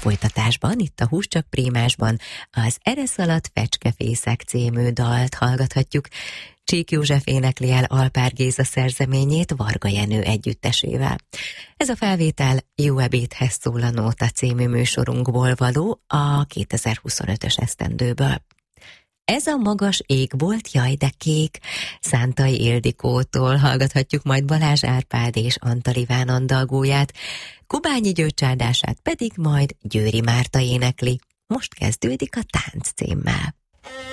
folytatásban, itt a Hús csak Prímásban az Ereszaladt fecskefészek című dalt hallgathatjuk. Csík József énekli el Alpár Géza szerzeményét Varga Jenő együttesével. Ez a felvétel Jó ebédhez szól a nóta című műsorunkból való a 2025-ös esztendőből. Ez a magas ég volt, jaj de kék, Szántai Ildikótól hallgathatjuk majd Balázs Árpád és Antal Iván andalgóját, Kubányi gyöcsárdását pedig majd Győri Márta énekli. Most kezdődik a Tánc címmel.